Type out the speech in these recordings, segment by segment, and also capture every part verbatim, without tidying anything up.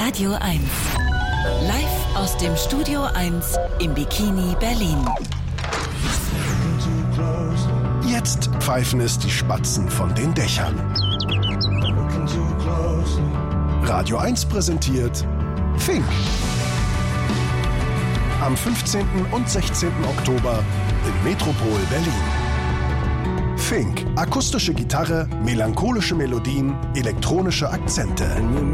Radio eins. Live aus dem Studio eins im Bikini Berlin. Jetzt pfeifen es die Spatzen von den Dächern. Radio eins präsentiert Fink. Am fünfzehnten und sechzehnten Oktober im Metropol Berlin. Fink. Akustische Gitarre, melancholische Melodien, elektronische Akzente.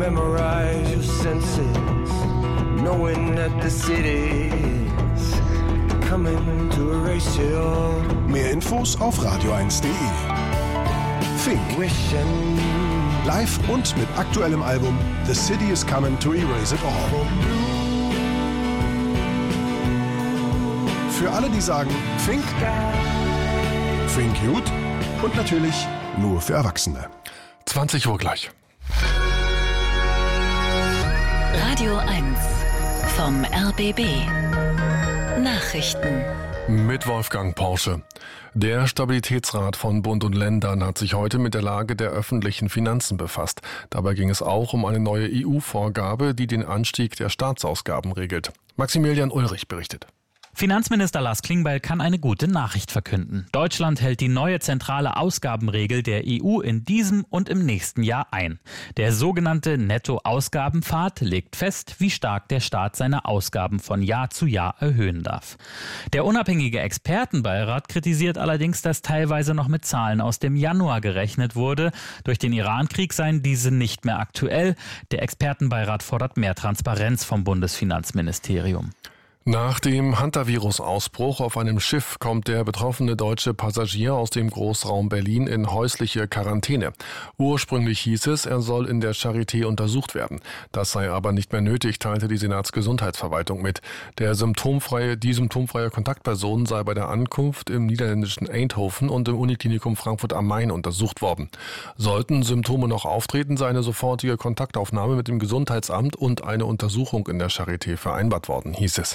Mehr Infos auf radio eins punkt de. Fink. Live und mit aktuellem Album The City is Coming to Erase It All. Für alle, die sagen Fink, Fink gut und natürlich nur für Erwachsene. zwanzig Uhr gleich. Radio eins vom R B B. Nachrichten. Mit Wolfgang Porsche. Der Stabilitätsrat von Bund und Ländern hat sich heute mit der Lage der öffentlichen Finanzen befasst. Dabei ging es auch um eine neue E U-Vorgabe, die den Anstieg der Staatsausgaben regelt. Maximilian Ulrich berichtet. Finanzminister Lars Klingbeil kann eine gute Nachricht verkünden. Deutschland hält die neue zentrale Ausgabenregel der E U in diesem und im nächsten Jahr ein. Der sogenannte Nettoausgabenpfad legt fest, wie stark der Staat seine Ausgaben von Jahr zu Jahr erhöhen darf. Der unabhängige Expertenbeirat kritisiert allerdings, dass teilweise noch mit Zahlen aus dem Januar gerechnet wurde. Durch den Irankrieg seien diese nicht mehr aktuell. Der Expertenbeirat fordert mehr Transparenz vom Bundesfinanzministerium. Nach dem Hantavirus-Ausbruch auf einem Schiff kommt der betroffene deutsche Passagier aus dem Großraum Berlin in häusliche Quarantäne. Ursprünglich hieß es, er soll in der Charité untersucht werden. Das sei aber nicht mehr nötig, teilte die Senatsgesundheitsverwaltung mit. Der symptomfreie, die symptomfreie Kontaktperson sei bei der Ankunft im niederländischen Eindhoven und im Uniklinikum Frankfurt am Main untersucht worden. Sollten Symptome noch auftreten, sei eine sofortige Kontaktaufnahme mit dem Gesundheitsamt und eine Untersuchung in der Charité vereinbart worden, hieß es.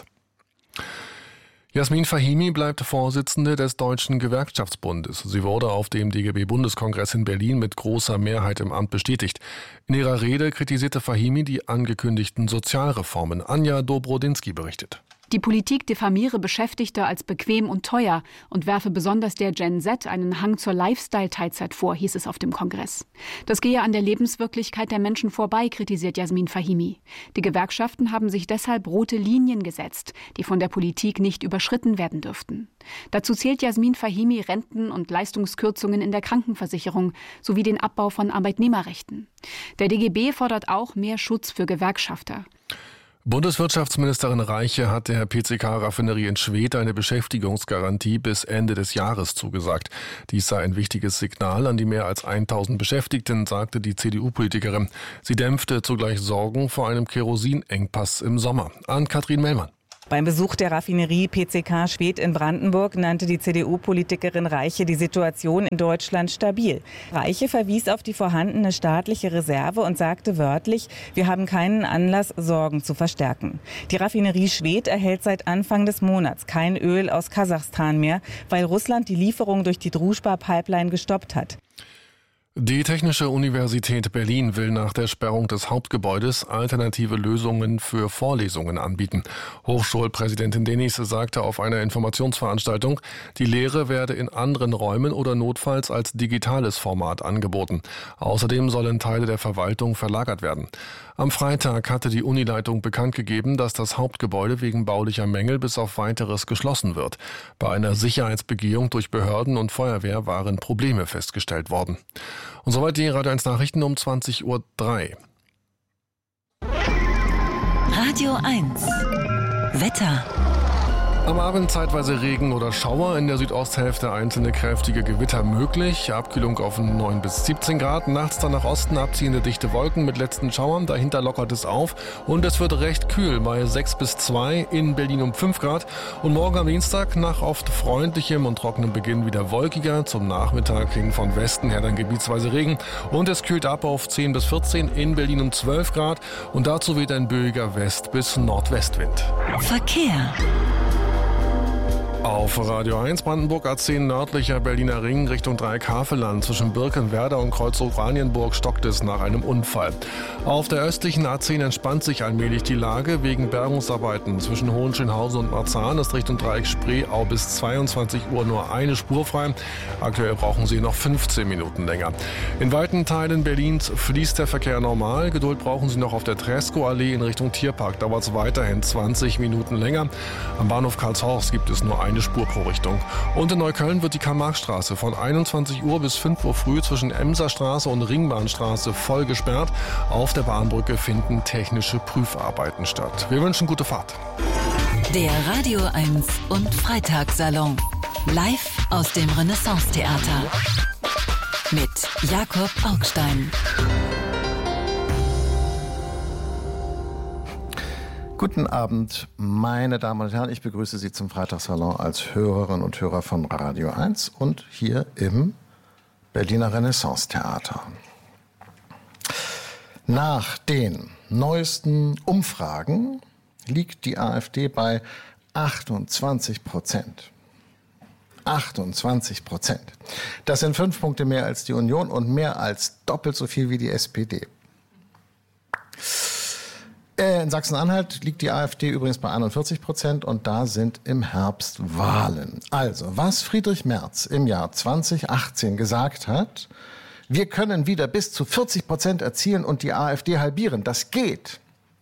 Jasmin Fahimi bleibt Vorsitzende des Deutschen Gewerkschaftsbundes. Sie wurde auf dem D G B-Bundeskongress in Berlin mit großer Mehrheit im Amt bestätigt. In ihrer Rede kritisierte Fahimi die angekündigten Sozialreformen. Anja Dobrodinsky berichtet. Die Politik diffamiere Beschäftigte als bequem und teuer und werfe besonders der Gen Z einen Hang zur Lifestyle-Teilzeit vor, hieß es auf dem Kongress. Das gehe an der Lebenswirklichkeit der Menschen vorbei, kritisiert Jasmin Fahimi. Die Gewerkschaften haben sich deshalb rote Linien gesetzt, die von der Politik nicht überschritten werden dürften. Dazu zählt Jasmin Fahimi Renten- und Leistungskürzungen in der Krankenversicherung sowie den Abbau von Arbeitnehmerrechten. Der D G B fordert auch mehr Schutz für Gewerkschafter. Bundeswirtschaftsministerin Reiche hat der P C K-Raffinerie in Schwedt eine Beschäftigungsgarantie bis Ende des Jahres zugesagt. Dies sei ein wichtiges Signal an die mehr als tausend Beschäftigten, sagte die C D U-Politikerin. Sie dämpfte zugleich Sorgen vor einem Kerosinengpass im Sommer. An Katrin Mellmann. Beim Besuch der Raffinerie P C K Schwedt in Brandenburg nannte die C D U-Politikerin Reiche die Situation in Deutschland stabil. Reiche verwies auf die vorhandene staatliche Reserve und sagte wörtlich, wir haben keinen Anlass, Sorgen zu verstärken. Die Raffinerie Schwedt erhält seit Anfang des Monats kein Öl aus Kasachstan mehr, weil Russland die Lieferung durch die Družba-Pipeline gestoppt hat. Die Technische Universität Berlin will nach der Sperrung des Hauptgebäudes alternative Lösungen für Vorlesungen anbieten. Hochschulpräsidentin Denis sagte auf einer Informationsveranstaltung, die Lehre werde in anderen Räumen oder notfalls als digitales Format angeboten. Außerdem sollen Teile der Verwaltung verlagert werden. Am Freitag hatte die Unileitung bekannt gegeben, dass das Hauptgebäude wegen baulicher Mängel bis auf Weiteres geschlossen wird. Bei einer Sicherheitsbegehung durch Behörden und Feuerwehr waren Probleme festgestellt worden. Und soweit die Radio eins Nachrichten um zwanzig Uhr drei. Radio eins. Wetter. Am Abend zeitweise Regen oder Schauer, in der Südosthälfte einzelne kräftige Gewitter möglich. Abkühlung auf neun bis siebzehn Grad. Nachts dann nach Osten abziehende dichte Wolken mit letzten Schauern. Dahinter lockert es auf. Und es wird recht kühl bei sechs bis zwei, in Berlin um fünf Grad. Und morgen am Dienstag nach oft freundlichem und trockenem Beginn wieder wolkiger. Zum Nachmittag hin von Westen her dann gebietsweise Regen. Und es kühlt ab auf zehn bis vierzehn, in Berlin um zwölf Grad. Und dazu weht ein böiger West- bis Nordwestwind. Verkehr. Auf Radio eins Brandenburg A zehn nördlicher Berliner Ring Richtung Dreieckhaveland. Zwischen Birkenwerder und Kreuzberg-Oranienburg stockt es nach einem Unfall. Auf der östlichen A zehn entspannt sich allmählich die Lage wegen Bergungsarbeiten. Zwischen Hohenschönhausen und Marzahn ist Richtung Dreieck Spreeau bis zweiundzwanzig Uhr nur eine Spur frei. Aktuell brauchen Sie noch fünfzehn Minuten länger. In weiten Teilen Berlins fließt der Verkehr normal. Geduld brauchen Sie noch auf der Tresco-Allee in Richtung Tierpark. Dauert es weiterhin zwanzig Minuten länger. Am Bahnhof Karlshorst gibt es nur eine Spur pro Richtung. Und in Neukölln wird die Karl-Marx-Straße von einundzwanzig Uhr bis fünf Uhr früh zwischen Emserstraße und Ringbahnstraße voll gesperrt. Auf der Bahnbrücke finden technische Prüfarbeiten statt. Wir wünschen gute Fahrt. Der Radio eins und Freitagssalon. Live aus dem Renaissance-Theater. Mit Jakob Augstein. Guten Abend, meine Damen und Herren. Ich begrüße Sie zum Freitagssalon als Hörerinnen und Hörer von Radio eins und hier im Berliner Renaissance-Theater. Nach den neuesten Umfragen liegt die AfD bei achtundzwanzig Prozent. achtundzwanzig Prozent. Das sind fünf Punkte mehr als die Union und mehr als doppelt so viel wie die S P D. In Sachsen-Anhalt liegt die AfD übrigens bei einundvierzig Prozent und da sind im Herbst Wahlen. Also, was Friedrich Merz im Jahr zweitausendachtzehn gesagt hat, wir können wieder bis zu vierzig Prozent erzielen und die AfD halbieren, das geht.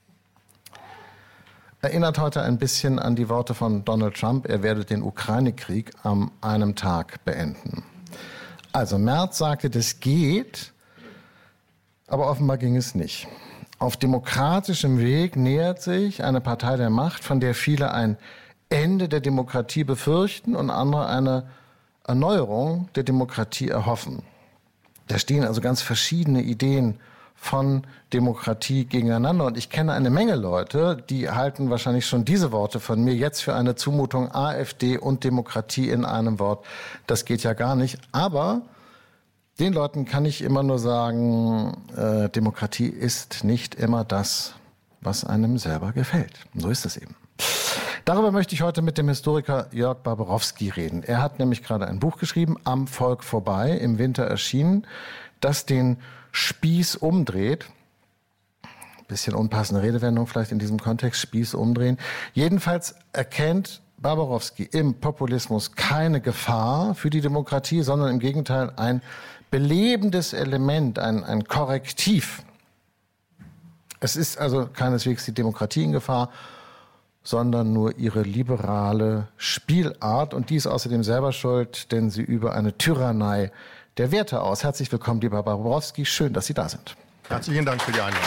Erinnert heute ein bisschen an die Worte von Donald Trump, er werde den Ukraine-Krieg an einem Tag beenden. Also, Merz sagte, das geht, aber offenbar ging es nicht. Auf demokratischem Weg nähert sich eine Partei der Macht, von der viele ein Ende der Demokratie befürchten und andere eine Erneuerung der Demokratie erhoffen. Da stehen also ganz verschiedene Ideen von Demokratie gegeneinander. Und ich kenne eine Menge Leute, die halten wahrscheinlich schon diese Worte von mir jetzt für eine Zumutung, AfD und Demokratie in einem Wort. Das geht ja gar nicht. Aber den Leuten kann ich immer nur sagen, äh, Demokratie ist nicht immer das, was einem selber gefällt. So ist es eben. Darüber möchte ich heute mit dem Historiker Jörg Barbarowski reden. Er hat nämlich gerade ein Buch geschrieben, Am Volk vorbei, im Winter erschienen, das den Spieß umdreht. Bisschen unpassende Redewendung vielleicht in diesem Kontext, Spieß umdrehen. Jedenfalls erkennt Barbarowski im Populismus keine Gefahr für die Demokratie, sondern im Gegenteil ein belebendes Element, ein, ein Korrektiv. Es ist also keineswegs die Demokratie in Gefahr, sondern nur ihre liberale Spielart. Und die ist außerdem selber schuld, denn sie übe eine Tyrannei der Werte aus. Herzlich willkommen, lieber Barbarowski. Schön, dass Sie da sind. Herzlichen Dank für die Einladung.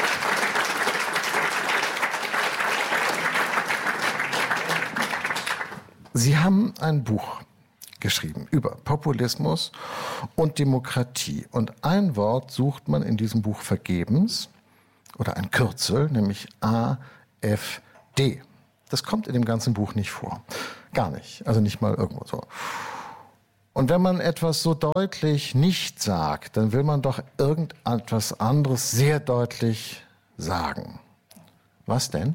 Sie haben ein Buch geschrieben über Populismus und Demokratie. Und ein Wort sucht man in diesem Buch vergebens, oder ein Kürzel, nämlich A F D. Das kommt in dem ganzen Buch nicht vor. Gar nicht. Also nicht mal irgendwo so. Und wenn man etwas so deutlich nicht sagt, dann will man doch irgendetwas anderes sehr deutlich sagen. Was denn?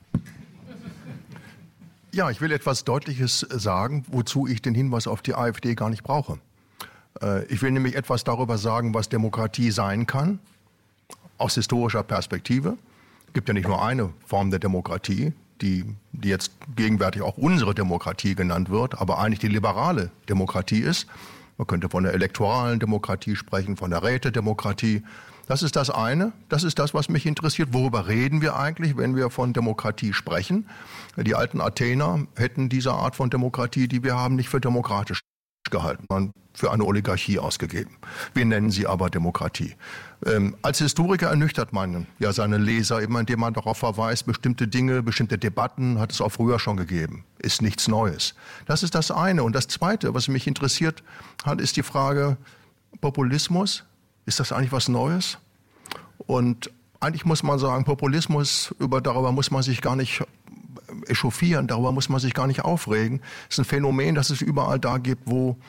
Ja, ich will etwas Deutliches sagen, wozu ich den Hinweis auf die AfD gar nicht brauche. Ich will nämlich etwas darüber sagen, was Demokratie sein kann, aus historischer Perspektive. Es gibt ja nicht nur eine Form der Demokratie, die, die jetzt gegenwärtig auch unsere Demokratie genannt wird, aber eigentlich die liberale Demokratie ist. Man könnte von der elektoralen Demokratie sprechen, von der Rätedemokratie. Das ist das eine, das ist das, was mich interessiert. Worüber reden wir eigentlich, wenn wir von Demokratie sprechen? Die alten Athener hätten diese Art von Demokratie, die wir haben, nicht für demokratisch gehalten, sondern für eine Oligarchie ausgegeben. Wir nennen sie aber Demokratie. Ähm, als Historiker ernüchtert man ja seine Leser, immer indem man darauf verweist, bestimmte Dinge, bestimmte Debatten hat es auch früher schon gegeben. Ist nichts Neues. Das ist das eine. Und das Zweite, was mich interessiert hat, ist die Frage, Populismus, ist das eigentlich was Neues? Und eigentlich muss man sagen, Populismus, über, darüber muss man sich gar nicht echauffieren, darüber muss man sich gar nicht aufregen. Es ist ein Phänomen, das es überall da gibt, wo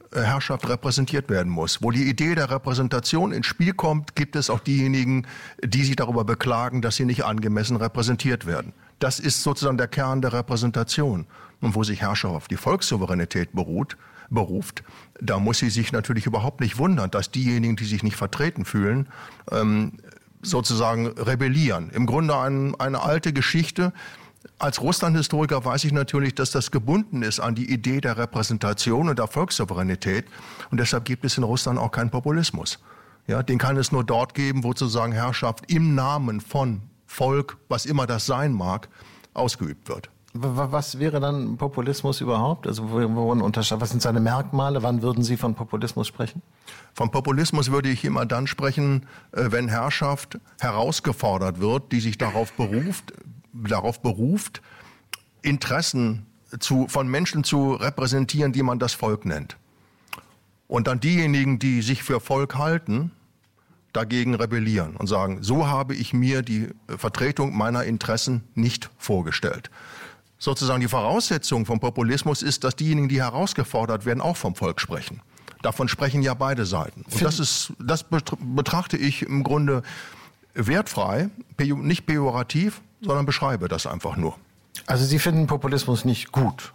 Herrschaft repräsentiert werden muss. Wo die Idee der Repräsentation ins Spiel kommt, gibt es auch diejenigen, die sich darüber beklagen, dass sie nicht angemessen repräsentiert werden. Das ist sozusagen der Kern der Repräsentation. Und wo sich Herrschaft auf die Volkssouveränität beruht, beruft, da muss sie sich natürlich überhaupt nicht wundern, dass diejenigen, die sich nicht vertreten fühlen, ähm, sozusagen rebellieren. Im Grunde ein, eine alte Geschichte. Als Russland-Historiker weiß ich natürlich, dass das gebunden ist an die Idee der Repräsentation und der Volkssouveränität. Und deshalb gibt es in Russland auch keinen Populismus. Ja, den kann es nur dort geben, wo sozusagen Herrschaft im Namen von Volk, was immer das sein mag, ausgeübt wird. Was wäre dann Populismus überhaupt? Also worin unterscheiden? Was sind seine Merkmale? Wann würden Sie von Populismus sprechen? Von Populismus würde ich immer dann sprechen, wenn Herrschaft herausgefordert wird, die sich darauf beruft, darauf beruft, Interessen zu, von Menschen zu repräsentieren, die man das Volk nennt. Und dann diejenigen, die sich für Volk halten, dagegen rebellieren und sagen, so habe ich mir die Vertretung meiner Interessen nicht vorgestellt. Sozusagen die Voraussetzung vom Populismus ist, dass diejenigen, die herausgefordert werden, auch vom Volk sprechen. Davon sprechen ja beide Seiten. Und das ist, das betrachte ich im Grunde wertfrei, nicht pejorativ, sondern beschreibe das einfach nur. Also Sie finden Populismus nicht gut?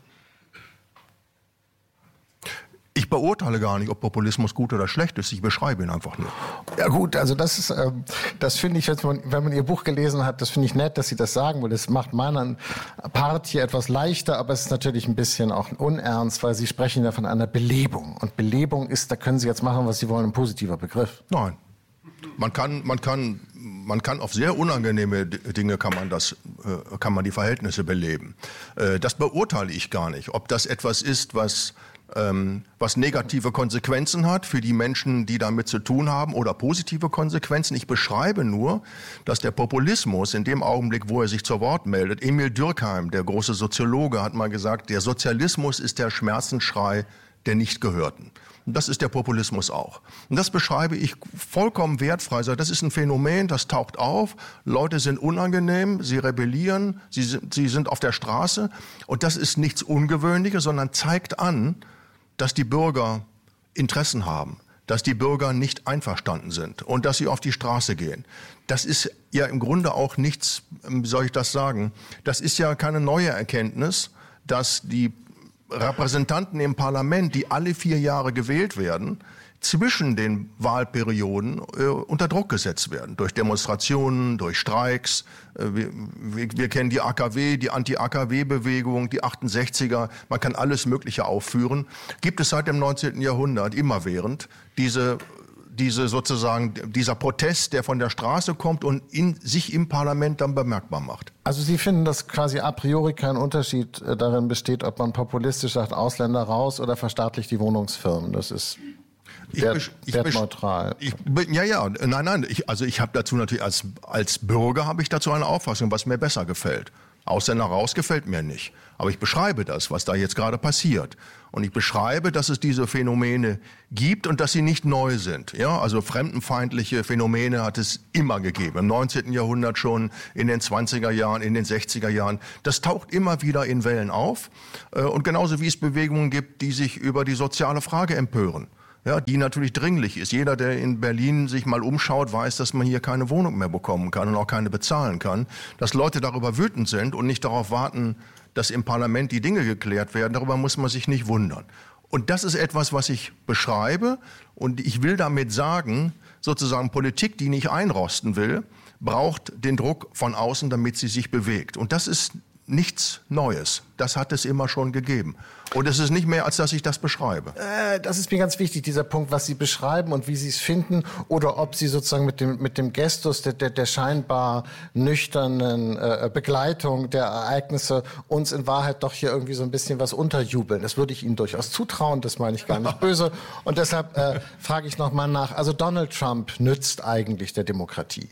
Ich beurteile gar nicht, ob Populismus gut oder schlecht ist. Ich beschreibe ihn einfach nur. Ja gut, also das ist, ähm, das finde ich, wenn man, wenn man Ihr Buch gelesen hat, das finde ich nett, dass Sie das sagen, weil das macht meinen Part hier etwas leichter, aber es ist natürlich ein bisschen auch unernst, weil Sie sprechen ja von einer Belebung. Und Belebung ist, da können Sie jetzt machen, was Sie wollen, ein positiver Begriff. Nein. Man kann, man kann, man kann auf sehr unangenehme Dinge kann man das, äh, kann man die Verhältnisse beleben. Äh, das beurteile ich gar nicht. Ob das etwas ist, was ähm, was negative Konsequenzen hat für die Menschen, die damit zu tun haben, oder positive Konsequenzen. Ich beschreibe nur, dass der Populismus in dem Augenblick, wo er sich zu Wort meldet, Emil Durkheim, der große Soziologe, hat mal gesagt, der Sozialismus ist der Schmerzensschrei der Nichtgehörten. Und das ist der Populismus auch. Und das beschreibe ich vollkommen wertfrei. Das ist ein Phänomen, das taucht auf. Leute sind unangenehm, sie rebellieren, sie sind, sie sind auf der Straße. Und das ist nichts Ungewöhnliches, sondern zeigt an, dass die Bürger Interessen haben, dass die Bürger nicht einverstanden sind und dass sie auf die Straße gehen. Das ist ja im Grunde auch nichts, wie soll ich das sagen, das ist ja keine neue Erkenntnis, dass die Repräsentanten im Parlament, die alle vier Jahre gewählt werden, zwischen den Wahlperioden äh, unter Druck gesetzt werden. Durch Demonstrationen, durch Streiks. Äh, wir, wir, wir kennen die A K W, die Anti-A K W-Bewegung, die achtundsechziger. Man kann alles Mögliche aufführen. Gibt es seit dem neunzehnten Jahrhundert immerwährend diese, diese sozusagen, dieser Protest, der von der Straße kommt und in, sich im Parlament dann bemerkbar macht. Also Sie finden, dass quasi a priori kein Unterschied äh, darin besteht, ob man populistisch sagt, Ausländer raus oder verstaatlicht die Wohnungsfirmen. Das ist wert, ich, wertneutral. Ich, ja, ja, nein, nein. Ich, also ich habe dazu natürlich als, als Bürger habe ich dazu eine Auffassung, was mir besser gefällt. Ausländer raus gefällt mir nicht. Aber ich beschreibe das, was da jetzt gerade passiert. Und ich beschreibe, dass es diese Phänomene gibt und dass sie nicht neu sind. Ja, also fremdenfeindliche Phänomene hat es immer gegeben. Im neunzehnten Jahrhundert schon, in den zwanziger Jahren, in den sechziger Jahren. Das taucht immer wieder in Wellen auf. Und genauso wie es Bewegungen gibt, die sich über die soziale Frage empören. Ja, die natürlich dringlich ist. Jeder, der in Berlin sich mal umschaut, weiß, dass man hier keine Wohnung mehr bekommen kann und auch keine bezahlen kann. Dass Leute darüber wütend sind und nicht darauf warten, dass im Parlament die Dinge geklärt werden, darüber muss man sich nicht wundern. Und das ist etwas, was ich beschreibe. Und ich will damit sagen, sozusagen Politik, die nicht einrosten will, braucht den Druck von außen, damit sie sich bewegt. Und das ist nichts Neues. Das hat es immer schon gegeben. Und es ist nicht mehr, als dass ich das beschreibe. Äh, das ist mir ganz wichtig, dieser Punkt, was Sie beschreiben und wie Sie es finden. Oder ob Sie sozusagen mit dem, mit dem Gestus der, der, der scheinbar nüchternen äh, Begleitung der Ereignisse uns in Wahrheit doch hier irgendwie so ein bisschen was unterjubeln. Das würde ich Ihnen durchaus zutrauen, das meine ich gar nicht böse. Und deshalb äh, frage ich nochmal nach. Also Donald Trump nützt eigentlich der Demokratie?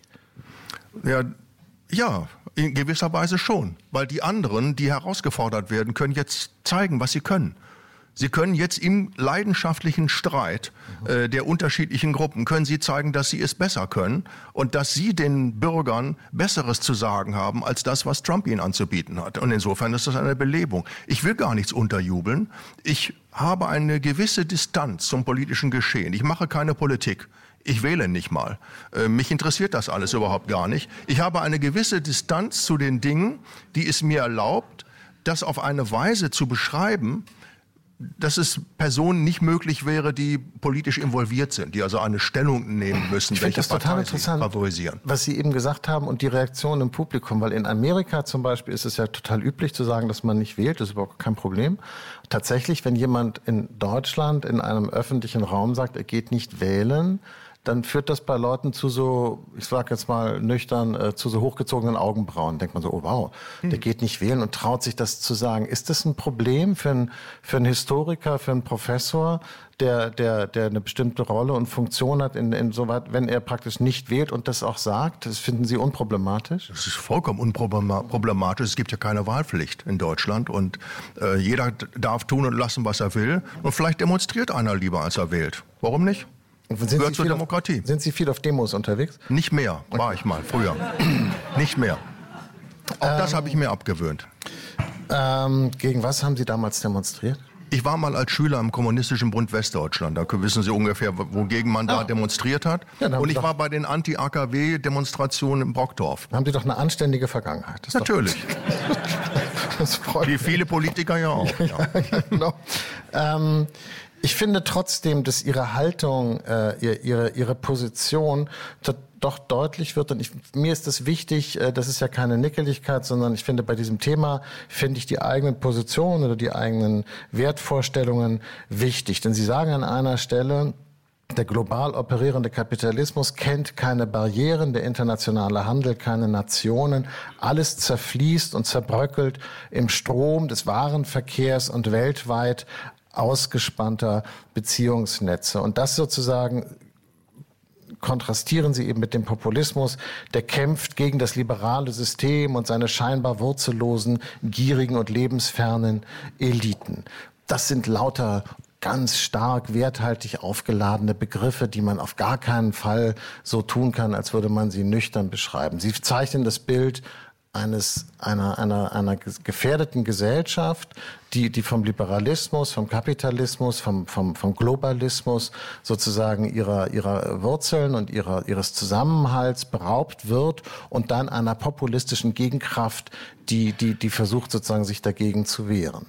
Ja, ja, in gewisser Weise schon. Weil die anderen, die herausgefordert werden, können jetzt zeigen, was sie können. Sie können jetzt im leidenschaftlichen Streit äh, der unterschiedlichen Gruppen, können sie zeigen, dass sie es besser können und dass sie den Bürgern Besseres zu sagen haben, als das, was Trump ihnen anzubieten hat. Und insofern ist das eine Belebung. Ich will gar nichts unterjubeln. Ich habe eine gewisse Distanz zum politischen Geschehen. Ich mache keine Politik. Ich wähle nicht mal. Äh, mich interessiert das alles überhaupt gar nicht. Ich habe eine gewisse Distanz zu den Dingen, die es mir erlaubt, das auf eine Weise zu beschreiben, dass es Personen nicht möglich wäre, die politisch involviert sind, die also eine Stellung nehmen müssen, ich welche das total Partei interessant, sie favorisieren. Was Sie eben gesagt haben und die Reaktion im Publikum, weil in Amerika zum Beispiel ist es ja total üblich zu sagen, dass man nicht wählt, das ist überhaupt kein Problem. Tatsächlich, wenn jemand in Deutschland in einem öffentlichen Raum sagt, er geht nicht wählen, dann führt das bei Leuten zu so, ich sage jetzt mal nüchtern, äh, zu so hochgezogenen Augenbrauen. Denkt man so, oh wow, der geht nicht wählen und traut sich das zu sagen. Ist das ein Problem für einen, für einen Historiker, für einen Professor, der, der, der eine bestimmte Rolle und Funktion hat, in, insoweit, wenn er praktisch nicht wählt und das auch sagt? Das finden Sie unproblematisch? Das ist vollkommen unproblematisch. Es gibt ja keine Wahlpflicht in Deutschland und äh, jeder darf tun und lassen, was er will. Und vielleicht demonstriert einer lieber, als er wählt. Warum nicht? Sind Gehört zur auf, Demokratie. Sind Sie viel auf Demos unterwegs? Nicht mehr, war ich mal, früher. Nicht mehr. Auch ähm, das habe ich mir abgewöhnt. Ähm, gegen was haben Sie damals demonstriert? Ich war mal als Schüler im Kommunistischen Bund Westdeutschland. Da wissen Sie ungefähr, wogegen man da ah. demonstriert hat. Ja, und ich war bei den Anti-A K W-Demonstrationen in Brockdorf. Haben Sie doch eine anständige Vergangenheit. Das Natürlich. Das freut Wie viele Politiker ja auch. Ja, ja, genau. ähm, Ich finde trotzdem, dass Ihre Haltung, äh, ihre, ihre Position doch deutlich wird. Und ich, mir ist es wichtig, äh, das ist ja keine Nickeligkeit, sondern ich finde, bei diesem Thema finde ich die eigenen Positionen oder die eigenen Wertvorstellungen wichtig. Denn Sie sagen an einer Stelle, der global operierende Kapitalismus kennt keine Barrieren, der internationale Handel keine Nationen. Alles zerfließt und zerbröckelt im Strom des Warenverkehrs und weltweit ausgespannter Beziehungsnetze. Und das sozusagen kontrastieren Sie eben mit dem Populismus, der kämpft gegen das liberale System und seine scheinbar wurzellosen, gierigen und lebensfernen Eliten. Das sind lauter ganz stark werthaltig aufgeladene Begriffe, die man auf gar keinen Fall so tun kann, als würde man sie nüchtern beschreiben. Sie zeichnen das Bild eines einer einer einer gefährdeten Gesellschaft, die die vom Liberalismus, vom Kapitalismus, vom vom vom Globalismus sozusagen ihrer ihrer Wurzeln und ihrer ihres Zusammenhalts beraubt wird und dann einer populistischen Gegenkraft, die die die versucht sozusagen sich dagegen zu wehren.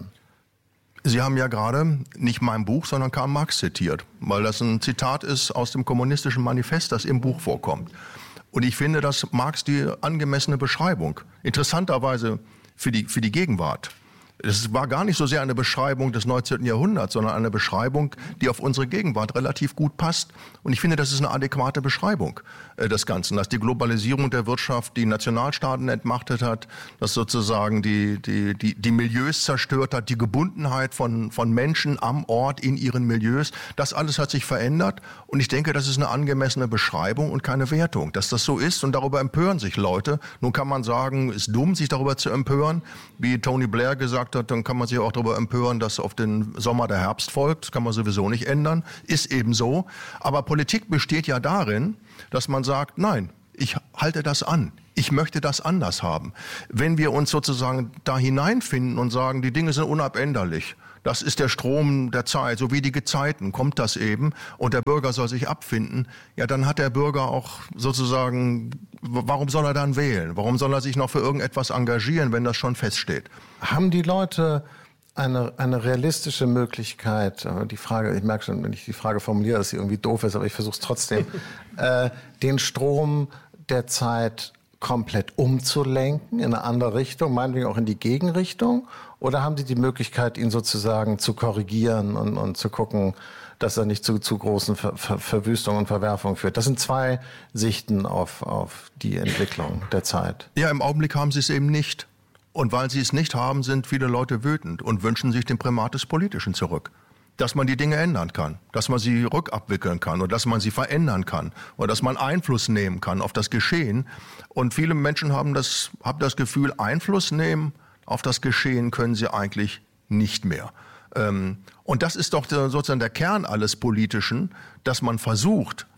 Sie haben ja gerade nicht mein Buch, sondern Karl Marx zitiert, weil das ein Zitat ist aus dem Kommunistischen Manifest, das im Buch vorkommt. Und ich finde, dass Marx die angemessene Beschreibung, interessanterweise für die, für die Gegenwart. Es war gar nicht so sehr eine Beschreibung des neunzehnten Jahrhunderts, sondern eine Beschreibung, die auf unsere Gegenwart relativ gut passt. Und ich finde, das ist eine adäquate Beschreibung äh, des Ganzen, dass die Globalisierung der Wirtschaft die Nationalstaaten entmachtet hat, dass sozusagen die, die, die, die Milieus zerstört hat, die Gebundenheit von, von Menschen am Ort in ihren Milieus. Das alles hat sich verändert. Und ich denke, das ist eine angemessene Beschreibung und keine Wertung, dass das so ist. Und darüber empören sich Leute. Nun kann man sagen, es ist dumm, sich darüber zu empören, wie Tony Blair gesagt hat, dann kann man sich auch darüber empören, dass auf den Sommer der Herbst folgt. Das kann man sowieso nicht ändern. Ist eben so. Aber Politik besteht ja darin, dass man sagt, nein, ich halte das an. Ich möchte das anders haben. Wenn wir uns sozusagen da hineinfinden und sagen, die Dinge sind unabänderlich, das ist der Strom der Zeit, so wie die Gezeiten, kommt das eben und der Bürger soll sich abfinden, ja, dann hat der Bürger auch sozusagen, warum soll er dann wählen? Warum soll er sich noch für irgendetwas engagieren, wenn das schon feststeht? Haben die Leute eine, eine realistische Möglichkeit, die Frage, ich merke schon, wenn ich die Frage formuliere, dass sie irgendwie doof ist, aber ich versuche es trotzdem, äh, den Strom der Zeit komplett umzulenken in eine andere Richtung, meinetwegen auch in die Gegenrichtung? Oder haben Sie die Möglichkeit, ihn sozusagen zu korrigieren und, und zu gucken, dass er nicht zu, zu großen Ver, Ver, Verwüstungen und Verwerfungen führt? Das sind zwei Sichten auf, auf die Entwicklung der Zeit. Ja, im Augenblick haben Sie es eben nicht. Und weil Sie es nicht haben, sind viele Leute wütend und wünschen sich den Primat des Politischen zurück. Dass man die Dinge ändern kann, dass man sie rückabwickeln kann oder dass man sie verändern kann oder dass man Einfluss nehmen kann auf das Geschehen. Und viele Menschen haben das, haben das Gefühl, Einfluss nehmen auf das Geschehen können sie eigentlich nicht mehr. Und das ist doch sozusagen der Kern alles Politischen, dass man versucht,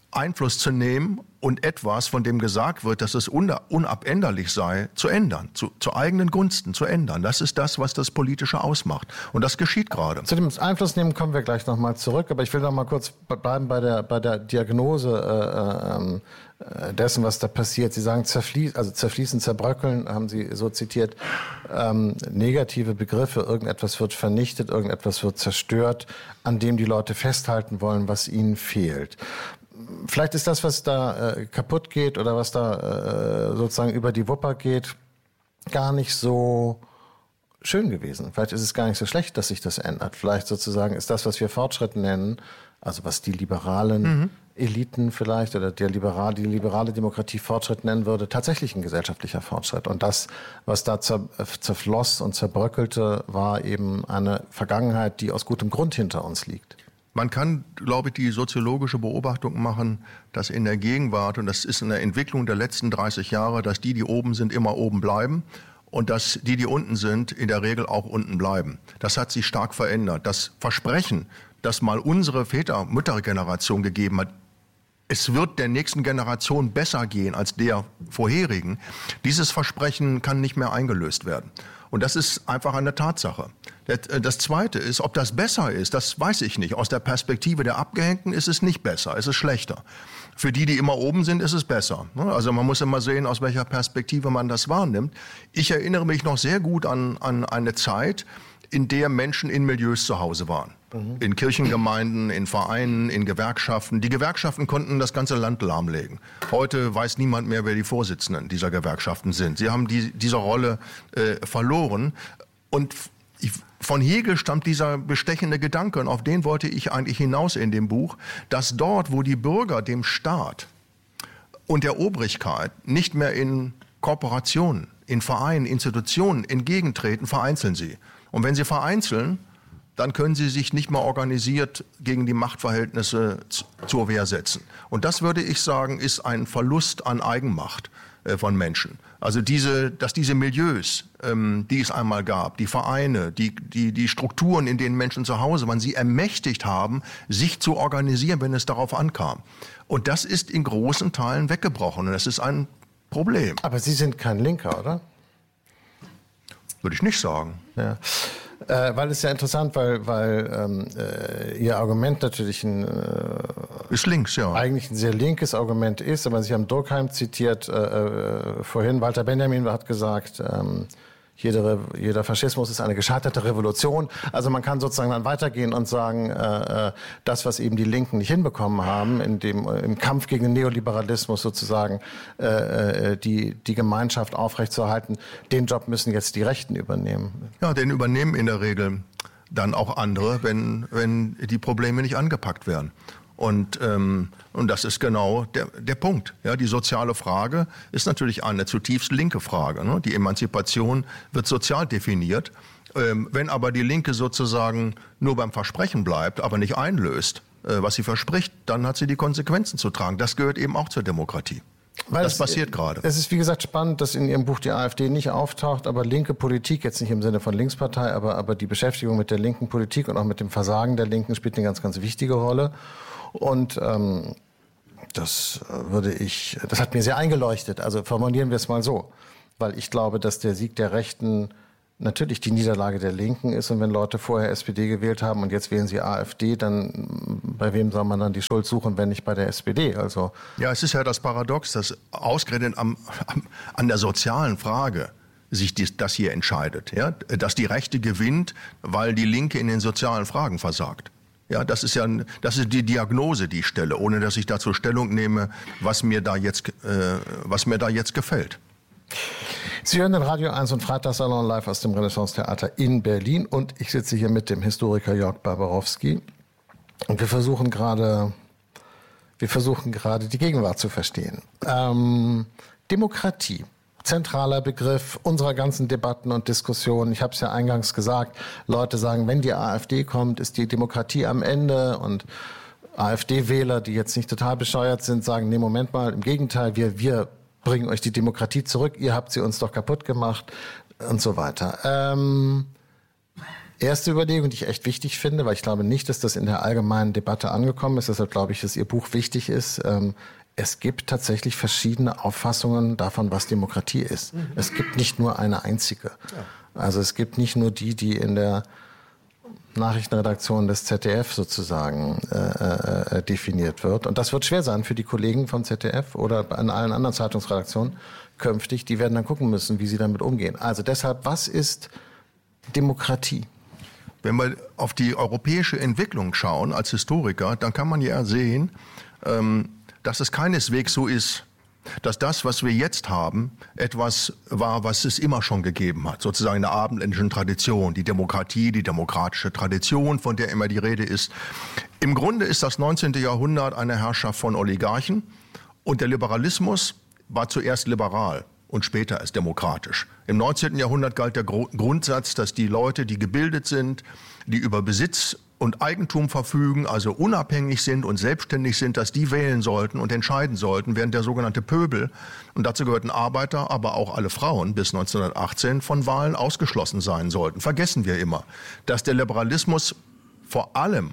Einfluss zu nehmen und etwas, von dem gesagt wird, dass es unabänderlich sei, zu ändern, zu, zu eigenen Gunsten zu ändern. Das ist das, was das Politische ausmacht. Und das geschieht gerade. Zu dem Einfluss nehmen kommen wir gleich nochmal zurück. Aber ich will noch mal kurz bleiben bei der, bei der Diagnose äh, äh, dessen, was da passiert. Sie sagen zerfließen, also zerfließen, zerbröckeln, haben Sie so zitiert. Ähm, negative Begriffe, irgendetwas wird vernichtet, irgendetwas wird zerstört, an dem die Leute festhalten wollen, was ihnen fehlt. Vielleicht ist das, was da äh, kaputt geht oder was da äh, sozusagen über die Wupper geht, gar nicht so schön gewesen. Vielleicht ist es gar nicht so schlecht, dass sich das ändert. Vielleicht sozusagen ist das, was wir Fortschritt nennen, also was die liberalen mhm. Eliten vielleicht oder der liberal, die liberale Demokratie Fortschritt nennen würde, tatsächlich ein gesellschaftlicher Fortschritt. Und das, was da zer, zerfloss und zerbröckelte, war eben eine Vergangenheit, die aus gutem Grund hinter uns liegt. Man kann, glaube ich, die soziologische Beobachtung machen, dass in der Gegenwart, und das ist in der Entwicklung der letzten dreißig Jahre, dass die, die oben sind, immer oben bleiben und dass die, die unten sind, in der Regel auch unten bleiben. Das hat sich stark verändert. Das Versprechen, das mal unsere Väter-Mütter-Generation gegeben hat, es wird der nächsten Generation besser gehen als der vorherigen, dieses Versprechen kann nicht mehr eingelöst werden. Und das ist einfach eine Tatsache. Das Zweite ist, ob das besser ist, das weiß ich nicht. Aus der Perspektive der Abgehängten ist es nicht besser, es ist schlechter. Für die, die immer oben sind, ist es besser. Also man muss immer sehen, aus welcher Perspektive man das wahrnimmt. Ich erinnere mich noch sehr gut an, an eine Zeit, in der Menschen in Milieus zu Hause waren. Mhm. In Kirchengemeinden, in Vereinen, in Gewerkschaften. Die Gewerkschaften konnten das ganze Land lahmlegen. Heute weiß niemand mehr, wer die Vorsitzenden dieser Gewerkschaften sind. Sie haben die, diese Rolle äh, verloren. Und ich, von Hegel stammt dieser bestechende Gedanke, und auf den wollte ich eigentlich hinaus in dem Buch, dass dort, wo die Bürger dem Staat und der Obrigkeit nicht mehr in Kooperationen, in Vereinen, Institutionen entgegentreten, vereinzeln sie. Und wenn sie vereinzeln, dann können sie sich nicht mehr organisiert gegen die Machtverhältnisse zur Wehr setzen. Und das, würde ich sagen, ist ein Verlust an Eigenmacht äh, von Menschen. Also diese, dass diese Milieus, ähm, die es einmal gab, die Vereine, die, die, die Strukturen, in denen Menschen zu Hause waren, sie ermächtigt haben, sich zu organisieren, wenn es darauf ankam. Und das ist in großen Teilen weggebrochen. Und das ist ein Problem. Aber Sie sind kein Linker, oder? Würde ich nicht sagen. Ja. Äh, weil es ja interessant, weil, weil ähm, äh, Ihr Argument natürlich ein, äh, ist links, ja. eigentlich ein sehr linkes Argument ist. Aber Sie haben Durkheim zitiert äh, äh, vorhin. Walter Benjamin hat gesagt, ähm, jeder, jeder Faschismus ist eine gescheiterte Revolution. Also man kann sozusagen dann weitergehen und sagen, äh, das, was eben die Linken nicht hinbekommen haben, in dem, im Kampf gegen den Neoliberalismus sozusagen äh, die, die Gemeinschaft aufrechtzuerhalten, den Job müssen jetzt die Rechten übernehmen. Ja, den übernehmen in der Regel dann auch andere, wenn, wenn die Probleme nicht angepackt werden. Und, ähm, und das ist genau der, der Punkt. Ja, die soziale Frage ist natürlich eine zutiefst linke Frage. Ne? Die Emanzipation wird sozial definiert. Ähm, wenn aber die Linke sozusagen nur beim Versprechen bleibt, aber nicht einlöst, äh, was sie verspricht, dann hat sie die Konsequenzen zu tragen. Das gehört eben auch zur Demokratie. Weil das es, passiert gerade. Es ist, wie gesagt, spannend, dass in Ihrem Buch die AfD nicht auftaucht, aber linke Politik, jetzt nicht im Sinne von Linkspartei, aber, aber die Beschäftigung mit der linken Politik und auch mit dem Versagen der Linken spielt eine ganz, ganz wichtige Rolle. Und ähm, das würde ich, das hat mir sehr eingeleuchtet. Also formulieren wir es mal so, weil ich glaube, dass der Sieg der Rechten natürlich die Niederlage der Linken ist. Und wenn Leute vorher S P D gewählt haben und jetzt wählen sie AfD, dann bei wem soll man dann die Schuld suchen, wenn nicht bei der S P D? Also ja, es ist ja das Paradox, dass ausgerechnet am, am, an der sozialen Frage sich dies, das hier entscheidet, ja? Dass die Rechte gewinnt, weil die Linke in den sozialen Fragen versagt. Ja, das ist ja, das ist die Diagnose, die ich stelle, ohne dass ich dazu Stellung nehme, was mir da jetzt, äh, was mir da jetzt gefällt. Sie hören den Radio eins und Freitagssalon live aus dem Renaissance-Theater in Berlin und ich sitze hier mit dem Historiker Jörg Barbarowski und wir versuchen gerade, wir versuchen gerade die Gegenwart zu verstehen. Ähm, Demokratie. Zentraler Begriff unserer ganzen Debatten und Diskussionen. Ich habe es ja eingangs gesagt, Leute sagen, wenn die AfD kommt, ist die Demokratie am Ende. Und AfD-Wähler, die jetzt nicht total bescheuert sind, sagen, nee, Moment mal, im Gegenteil, wir, wir bringen euch die Demokratie zurück, ihr habt sie uns doch kaputt gemacht und so weiter. Ähm, Erste Überlegung, die ich echt wichtig finde, weil ich glaube nicht, dass das in der allgemeinen Debatte angekommen ist. Deshalb glaube ich, dass Ihr Buch wichtig ist. Ähm, es gibt tatsächlich verschiedene Auffassungen davon, was Demokratie ist. Mhm. Es gibt nicht nur eine einzige. Ja. Also es gibt nicht nur die, die in der Nachrichtenredaktion des Z D F sozusagen äh, äh, definiert wird. Und das wird schwer sein für die Kollegen vom Z D F oder an allen anderen Zeitungsredaktionen künftig. Die werden dann gucken müssen, wie sie damit umgehen. Also deshalb, was ist Demokratie? Wenn wir auf die europäische Entwicklung schauen als Historiker, dann kann man ja sehen, ähm, dass es keineswegs so ist, dass das, was wir jetzt haben, etwas war, was es immer schon gegeben hat. Sozusagen in der abendländischen Tradition, die Demokratie, die demokratische Tradition, von der immer die Rede ist. Im Grunde ist das neunzehnte Jahrhundert eine Herrschaft von Oligarchen und der Liberalismus war zuerst liberal und später erst demokratisch. Im neunzehnten Jahrhundert galt der Grundsatz, dass die Leute, die gebildet sind, die über Besitz und Eigentum verfügen, also unabhängig sind und selbstständig sind, dass die wählen sollten und entscheiden sollten, während der sogenannte Pöbel, und dazu gehörten Arbeiter, aber auch alle Frauen bis neunzehnhundertachtzehn, von Wahlen ausgeschlossen sein sollten. Vergessen wir immer, dass der Liberalismus vor allem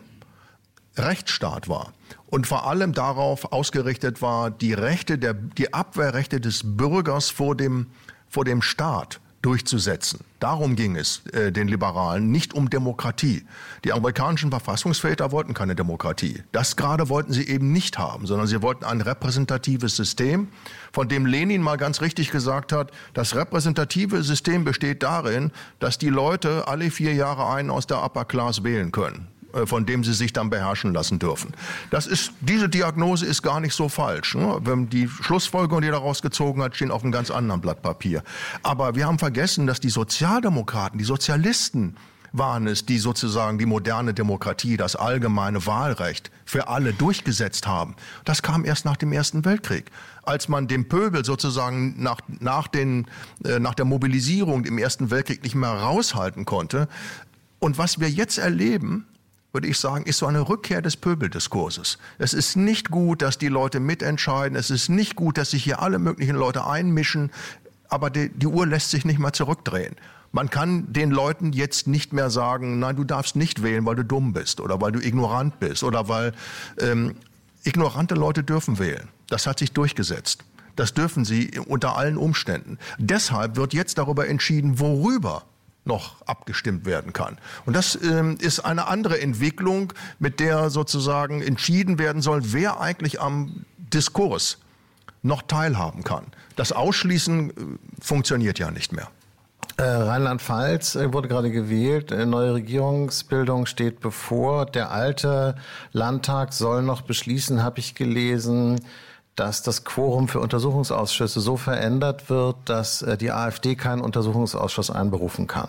Rechtsstaat war und vor allem darauf ausgerichtet war, die Rechte der, die Abwehrrechte des Bürgers vor dem, vor dem Staat durchzusetzen. Darum ging es äh, den Liberalen, nicht um Demokratie. Die amerikanischen Verfassungsväter wollten keine Demokratie. Das gerade wollten sie eben nicht haben, sondern sie wollten ein repräsentatives System, von dem Lenin mal ganz richtig gesagt hat, das repräsentative System besteht darin, dass die Leute alle vier Jahre einen aus der Upper Class wählen können, von dem sie sich dann beherrschen lassen dürfen. Das ist, diese Diagnose ist gar nicht so falsch. Ne? Wenn die Schlussfolgerungen, die er daraus gezogen hat, stehen auf einem ganz anderen Blatt Papier. Aber wir haben vergessen, dass die Sozialdemokraten, die Sozialisten waren es, die sozusagen die moderne Demokratie, das allgemeine Wahlrecht für alle durchgesetzt haben. Das kam erst nach dem Ersten Weltkrieg. Als man dem Pöbel sozusagen nach, nach, den, äh, nach der Mobilisierung im Ersten Weltkrieg nicht mehr raushalten konnte. Und was wir jetzt erleben, würde ich sagen, ist so eine Rückkehr des Pöbeldiskurses. Es ist nicht gut, dass die Leute mitentscheiden. Es ist nicht gut, dass sich hier alle möglichen Leute einmischen. Aber die, die Uhr lässt sich nicht mehr zurückdrehen. Man kann den Leuten jetzt nicht mehr sagen, nein, du darfst nicht wählen, weil du dumm bist oder weil du ignorant bist oder weil ähm, ignorante Leute dürfen wählen. Das hat sich durchgesetzt. Das dürfen sie unter allen Umständen. Deshalb wird jetzt darüber entschieden, worüber noch abgestimmt werden kann. Und das ähm, ist eine andere Entwicklung, mit der sozusagen entschieden werden soll, wer eigentlich am Diskurs noch teilhaben kann. Das Ausschließen äh, funktioniert ja nicht mehr. Äh, Rheinland-Pfalz äh, wurde gerade gewählt, äh, neue Regierungsbildung steht bevor. Der alte Landtag soll noch beschließen, habe ich gelesen, dass das Quorum für Untersuchungsausschüsse so verändert wird, dass äh, die AfD keinen Untersuchungsausschuss einberufen kann,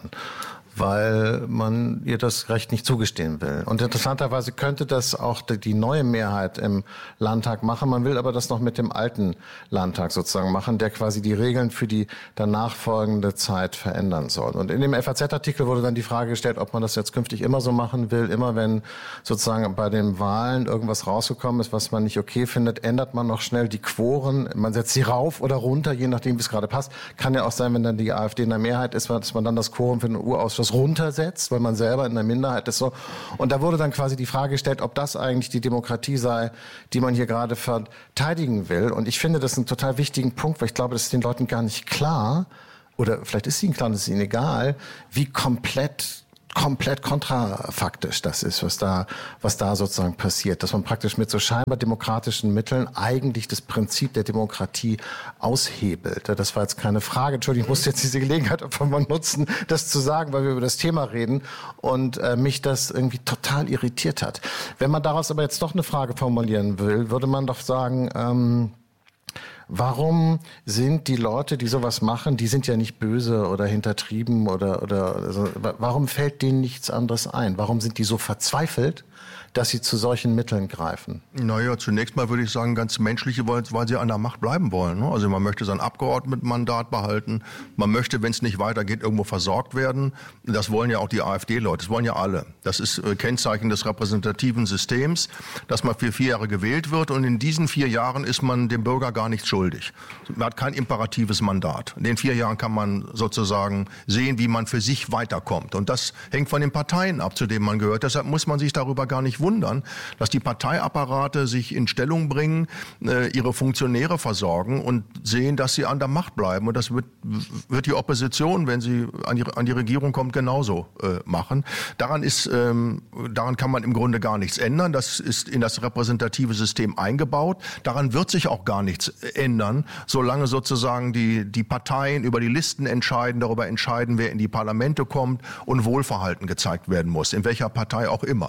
weil man ihr das Recht nicht zugestehen will. Und interessanterweise könnte das auch die neue Mehrheit im Landtag machen. Man will aber das noch mit dem alten Landtag sozusagen machen, der quasi die Regeln für die danach folgende Zeit verändern soll. Und in dem F A Z-Artikel wurde dann die Frage gestellt, ob man das jetzt künftig immer so machen will. Immer wenn sozusagen bei den Wahlen irgendwas rausgekommen ist, was man nicht okay findet, ändert man noch schnell die Quoren. Man setzt sie rauf oder runter, je nachdem, wie es gerade passt. Kann ja auch sein, wenn dann die AfD in der Mehrheit ist, dass man dann das Quorum für den Urausschuss runtersetzt, weil man selber in der Minderheit ist. So. Und da wurde dann quasi die Frage gestellt, ob das eigentlich die Demokratie sei, die man hier gerade verteidigen will. Und ich finde das einen total wichtigen Punkt, weil ich glaube, das ist den Leuten gar nicht klar, oder vielleicht ist ihnen klar, das ist ihnen egal, wie komplett komplett kontrafaktisch das ist, was da, was da sozusagen passiert. Dass man praktisch mit so scheinbar demokratischen Mitteln eigentlich das Prinzip der Demokratie aushebelt. Das war jetzt keine Frage. Entschuldigung, ich musste jetzt diese Gelegenheit einfach mal nutzen, das zu sagen, weil wir über das Thema reden und äh, mich das irgendwie total irritiert hat. Wenn man daraus aber jetzt doch eine Frage formulieren will, würde man doch sagen, ähm, warum sind die Leute, die sowas machen, die sind ja nicht böse oder hintertrieben oder, oder also, warum fällt denen nichts anderes ein? Warum sind die so verzweifelt dass sie zu solchen Mitteln greifen? Naja, zunächst mal würde ich sagen, ganz menschliche, weil, weil sie an der Macht bleiben wollen. Ne? Also man möchte sein Abgeordnetenmandat behalten, man möchte, wenn es nicht weitergeht, irgendwo versorgt werden. Das wollen ja auch die AfD-Leute, das wollen ja alle. Das ist äh, Kennzeichen des repräsentativen Systems, dass man für vier Jahre gewählt wird und in diesen vier Jahren ist man dem Bürger gar nichts schuldig. Man hat kein imperatives Mandat. In den vier Jahren kann man sozusagen sehen, wie man für sich weiterkommt. Und das hängt von den Parteien ab, zu denen man gehört. Deshalb muss man sich darüber gar nicht wundern, dass die Parteiapparate sich in Stellung bringen, äh, ihre Funktionäre versorgen und sehen, dass sie an der Macht bleiben. Und das wird, wird die Opposition, wenn sie an die, an die Regierung kommt, genauso äh, machen. Daran ist, ähm, daran kann man im Grunde gar nichts ändern. Das ist in das repräsentative System eingebaut. Daran wird sich auch gar nichts ändern, solange sozusagen die, die Parteien über die Listen entscheiden, darüber entscheiden, wer in die Parlamente kommt und Wohlverhalten gezeigt werden muss, in welcher Partei auch immer.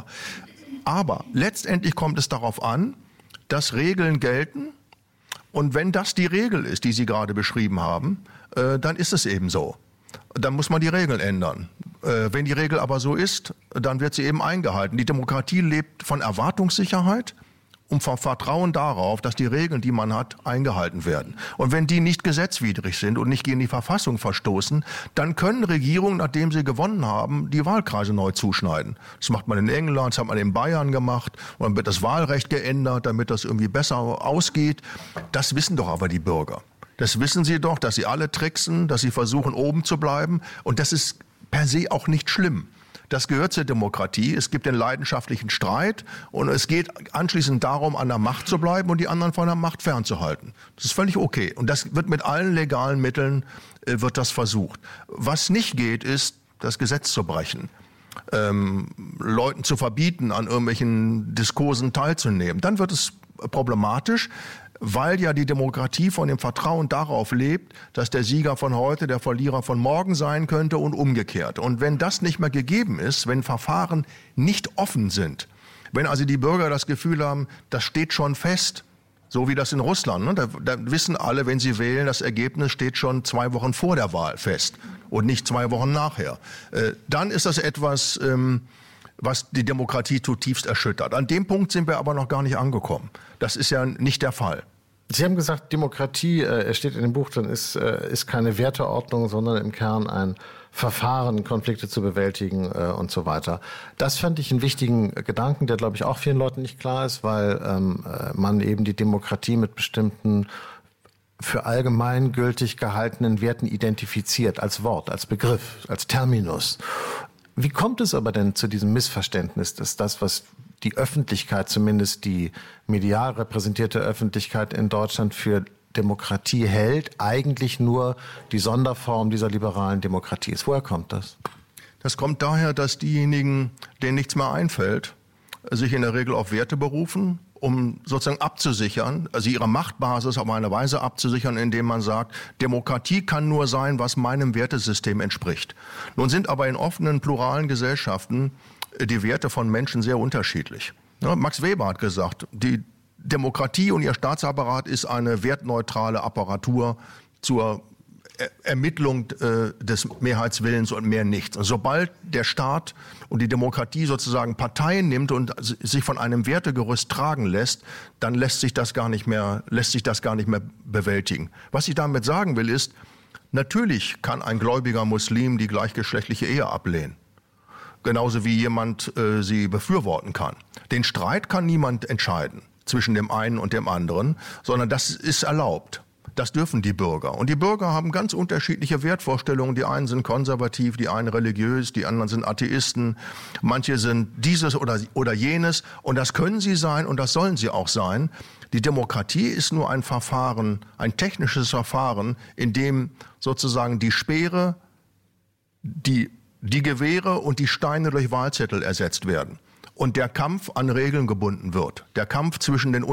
Aber letztendlich kommt es darauf an, dass Regeln gelten. Und wenn das die Regel ist, die Sie gerade beschrieben haben, äh, dann ist es eben so. Dann muss man die Regeln ändern. Äh, wenn die Regel aber so ist, dann wird sie eben eingehalten. Die Demokratie lebt von Erwartungssicherheit und vom Vertrauen darauf, dass die Regeln, die man hat, eingehalten werden. Und wenn die nicht gesetzwidrig sind und nicht gegen die Verfassung verstoßen, dann können Regierungen, nachdem sie gewonnen haben, die Wahlkreise neu zuschneiden. Das macht man in England, das hat man in Bayern gemacht. Und dann wird das Wahlrecht geändert, damit das irgendwie besser ausgeht. Das wissen doch aber die Bürger. Das wissen sie doch, dass sie alle tricksen, dass sie versuchen, oben zu bleiben. Und das ist per se auch nicht schlimm. Das gehört zur Demokratie. Es gibt den leidenschaftlichen Streit und es geht anschließend darum, an der Macht zu bleiben und die anderen von der Macht fernzuhalten. Das ist völlig okay. Und das wird mit allen legalen Mitteln äh, wird das versucht. Was nicht geht, ist, das Gesetz zu brechen. Ähm, Leuten zu verbieten, an irgendwelchen Diskursen teilzunehmen. Dann wird es problematisch, weil ja die Demokratie von dem Vertrauen darauf lebt, dass der Sieger von heute der Verlierer von morgen sein könnte und umgekehrt. Und wenn das nicht mehr gegeben ist, wenn Verfahren nicht offen sind, wenn also die Bürger das Gefühl haben, das steht schon fest, so wie das in Russland, ne? da, da wissen alle, wenn sie wählen, das Ergebnis steht schon zwei Wochen vor der Wahl fest und nicht zwei Wochen nachher, äh, dann ist das etwas, ähm, was die Demokratie zutiefst erschüttert. An dem Punkt sind wir aber noch gar nicht angekommen. Das ist ja nicht der Fall. Sie haben gesagt, Demokratie, äh, es steht in dem Buch, dann ist, äh, ist keine Werteordnung, sondern im Kern ein Verfahren, Konflikte zu bewältigen äh, und so weiter. Das fand ich einen wichtigen Gedanken, der, glaube ich, auch vielen Leuten nicht klar ist, weil ähm, man eben die Demokratie mit bestimmten für allgemeingültig gehaltenen Werten identifiziert, als Wort, als Begriff, als Terminus. Wie kommt es aber denn zu diesem Missverständnis, dass das, was die Öffentlichkeit, zumindest die medial repräsentierte Öffentlichkeit in Deutschland für Demokratie hält, eigentlich nur die Sonderform dieser liberalen Demokratie ist? Woher kommt das? Das kommt daher, dass diejenigen, denen nichts mehr einfällt, sich in der Regel auf Werte berufen, um sozusagen abzusichern, also ihre Machtbasis auf eine Weise abzusichern, indem man sagt, Demokratie kann nur sein, was meinem Wertesystem entspricht. Nun sind aber in offenen, pluralen Gesellschaften die Werte von Menschen sehr unterschiedlich. Ja, Max Weber hat gesagt, die Demokratie und ihr Staatsapparat ist eine wertneutrale Apparatur zur Ermittlung äh, des Mehrheitswillens und mehr nichts. Und sobald der Staat und die Demokratie sozusagen Parteien nimmt und sich von einem Wertegerüst tragen lässt, dann lässt sich das gar nicht mehr, lässt sich das gar nicht mehr bewältigen. Was ich damit sagen will, ist, natürlich kann ein gläubiger Muslim die gleichgeschlechtliche Ehe ablehnen. Genauso wie jemand äh, sie befürworten kann. Den Streit kann niemand entscheiden zwischen dem einen und dem anderen, sondern das ist erlaubt. Das dürfen die Bürger. Und die Bürger haben ganz unterschiedliche Wertvorstellungen. Die einen sind konservativ, die einen religiös, die anderen sind Atheisten. Manche sind dieses oder, oder jenes. Und das können sie sein und das sollen sie auch sein. Die Demokratie ist nur ein Verfahren, ein technisches Verfahren, in dem sozusagen die Speere, die, die Gewehre und die Steine durch Wahlzettel ersetzt werden. Und der Kampf an Regeln gebunden wird. Der Kampf zwischen den